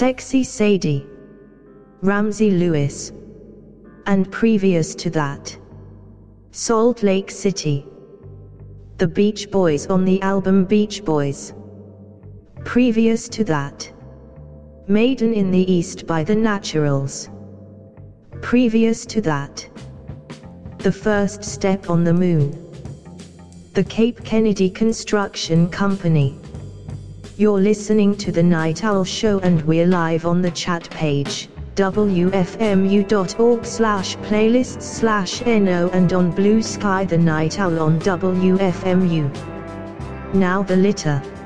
Sexy Sadie, Ramsey Lewis. And previous to that, Salt Lake City, The Beach Boys on the album Beach Boys. Previous to that, Maiden in the East by The Naturals. Previous to that, The First Step on the Moon, The Cape Kennedy Construction Company. You're listening to The Night Owl Show and we're live on the chat page, wfmu.org/playlists/no, and on Blue Sky The Night Owl on WFMU. Now the litter.